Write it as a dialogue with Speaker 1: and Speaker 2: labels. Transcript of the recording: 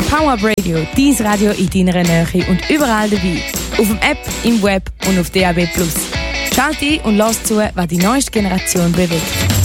Speaker 1: PowerUp Radio, dein Radio in deiner Nähe und überall dabei. Auf dem App, im Web und auf DAB+. Schalt ein und lass zu, was die neueste Generation bewegt.